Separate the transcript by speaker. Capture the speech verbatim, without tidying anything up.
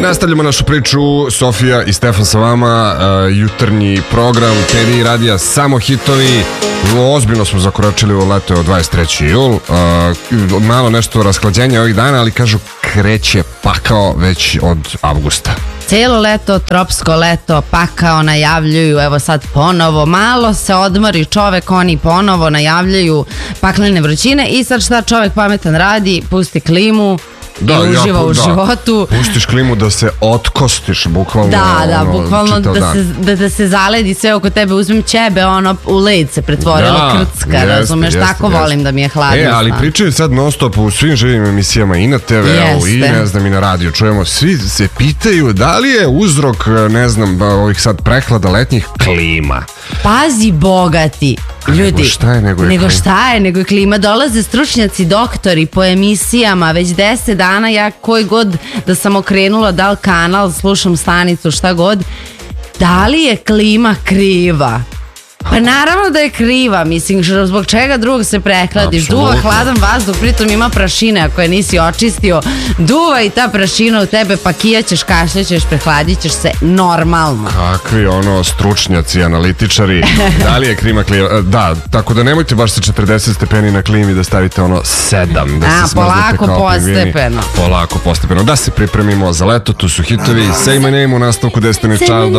Speaker 1: nastavljamo našu priču. Sofija i Stefan sa vama, uh, jutarnji program T V radija Samo hitovi. Ozbiljno smo zakoračili u leto od dvadeset trećeg jula. Uh, malo nešto rashlađenja ovih dana, ali kažu kreće pakao već od avgusta.
Speaker 2: Cijelo leto, tropsko leto, pakao najavljuju, evo sad ponovo, malo se odmori čovek, oni ponovo najavljuju paklene vrućine i sad šta čovek pametan radi, pusti klimu, da, i uživa ja, u da. životu.
Speaker 1: Puštiš klimu da se otkostiš, bukvalno.
Speaker 2: Da, da,
Speaker 1: ono,
Speaker 2: bukvalno da se, da, da se zaledi sve oko tebe, uzmem ćebe, ono u led se pretvorilo, da, krcka, jeste, razumeš, jeste, tako jeste. Volim da mi je hladno.
Speaker 1: E, ali pričaju sad non stop u svim živim emisijama i na te ve u i ne znam i na radio, čujemo, svi se pitaju da li je uzrok, ne znam, ovih sad prehlada letnjih klima.
Speaker 2: Pazi bogati, ljudi,
Speaker 1: nego šta je, nego je
Speaker 2: nego
Speaker 1: klima.
Speaker 2: šta je, nego je klima. Dolaze stručnjaci, doktori po emisijama, već deset dana, ja koji god da sam okrenula, da li kanal, slušam stanicu, šta god, da li je klima kriva? Pa naravno da je kriva, mislim, zbog čega drugog se prehladiš. Duva hladan vazduh, pritom ima prašine, ako je nisi očistio, duva i ta prašina u tebe, pa kijaćeš, kašljaćeš, prehladit ćeš se normalno.
Speaker 1: Kakvi ono stručnjaci, analitičari, da li je klima kliva? Da, tako da nemojte baš sa četrdeset stepeni na klimi da stavite ono sedam, da se
Speaker 2: A,
Speaker 1: smrznete kao
Speaker 2: postepeno.
Speaker 1: Polako postepeno, da se pripremimo za leto, tu su hitovi, Say My Name u nastavku Destiny's Child.